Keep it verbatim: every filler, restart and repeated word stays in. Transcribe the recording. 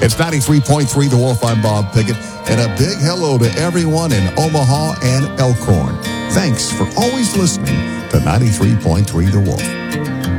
It's ninety-three point three The Wolf. I'm Bob Pickett. And a big hello to everyone in Omaha and Elkhorn. Thanks for always listening to ninety-three point three The Wolf.